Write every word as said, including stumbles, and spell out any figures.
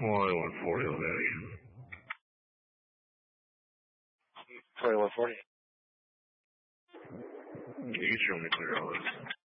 twenty-one forty on that. twenty-one forty. You can show me clear all this.